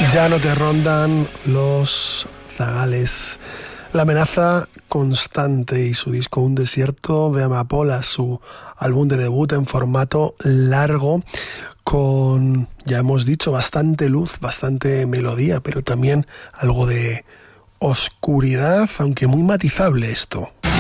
Ya no te rondan los zagales. La amenaza constante y su disco Un desierto de amapolas, su álbum de debut en formato largo con, ya hemos dicho, bastante luz, bastante melodía, pero también algo de oscuridad, aunque muy matizable esto.